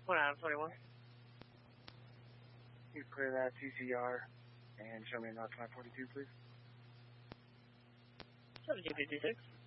out of 21. You clear that TCR and show me a knot 542, please. 7256.